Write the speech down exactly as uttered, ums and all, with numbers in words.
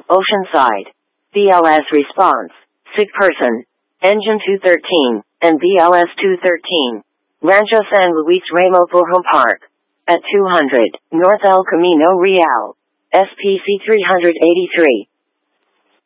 Oceanside. B L S response, sick person, engine two thirteen, and B L S two thirteen. Rancho San Luis Ramos Borjón Park. At two hundred, North El Camino Real. S P C three eighty-three.